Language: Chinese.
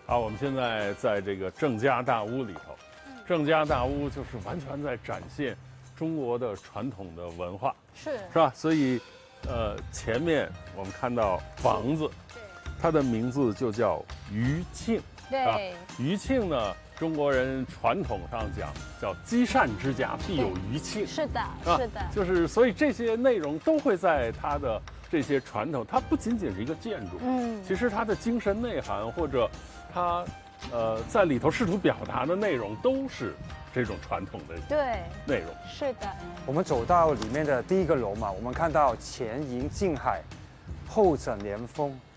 好，我们现在在这个郑家大屋里头，郑家大屋就是完全在展现中国的传统的文化， 是吧？所以，前面我们看到房子，它的名字就叫余庆， 对， 余庆呢，中国人传统上讲叫积善之家必有余庆， 是的，是的， 就是所以这些内容都会在它的这些传统，它不仅仅是一个建筑，其实它的精神内涵或者它在里头试图表达的内容都是这种传统的内容。 是的。 我们走到里面的第一个楼嘛，我们看到前迎近海，后枕连峰，